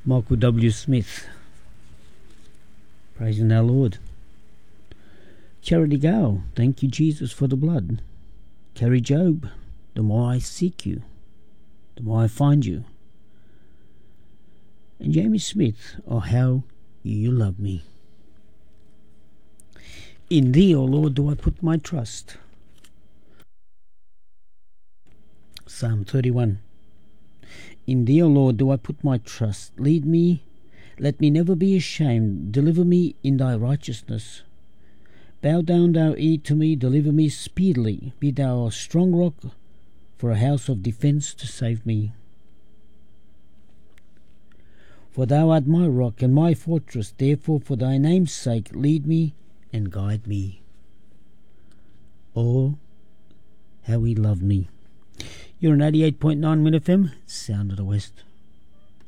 Michael W. Smith, praising our Lord. Charity Gale, thank you, Jesus, for the blood. Carrie Job, the more I seek you, the more I find you. And Jamie Smith, oh, how you love me. In thee, O Lord, do I put my trust. Psalm 31. In thee, O Lord, do I put my trust. Lead me, let me never be ashamed. Deliver me in thy righteousness. Bow down thou ear to me, deliver me speedily. Be thou a strong rock for a house of defence to save me. For thou art my rock and my fortress, therefore for thy name's sake lead me and guide me. Oh, how he loved me. You're on 88.9 Min FM, Sound of the West.